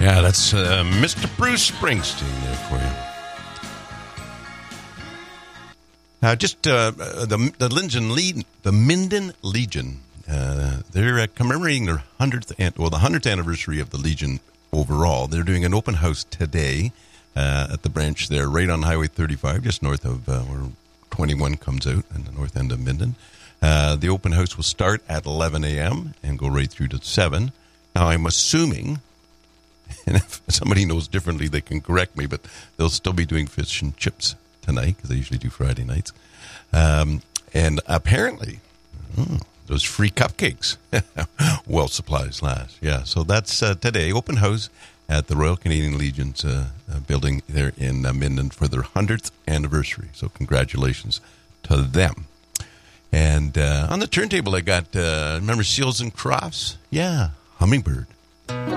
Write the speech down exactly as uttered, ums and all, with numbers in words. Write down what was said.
Yeah, that's uh, Mister Bruce Springsteen there for you. Uh, just uh, the the Linden Le- the Minden Legion. Uh, they're uh, commemorating their hundredth an- well the hundredth anniversary of the Legion overall. They're doing an open house today uh, at the branch there, right on Highway thirty-five, just north of uh, where twenty-one comes out in the north end of Minden. Uh, the open house will start at eleven a.m. and go right through to seven. Now, I'm assuming, and if somebody knows differently, they can correct me, but they'll still be doing fish and chips tonight, because they usually do Friday nights. Um, and apparently, oh, those free cupcakes. Well, supplies last. Yeah, so that's uh, today, open house at the Royal Canadian Legion's uh, uh, building there in uh, Minden for their hundredth anniversary. So congratulations to them. And uh, on the turntable, I got, uh, remember Seals and Crofts? Yeah, Hummingbird.